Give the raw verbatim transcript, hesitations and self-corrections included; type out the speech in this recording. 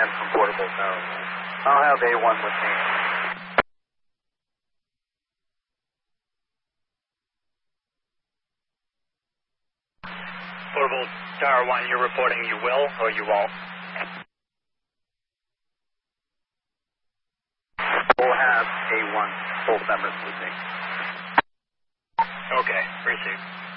one from Portable Tower. I'll have A one with me. Portable Tower one, you're reporting you will or you won't? We'll have A one full members with me. Okay, appreciate it.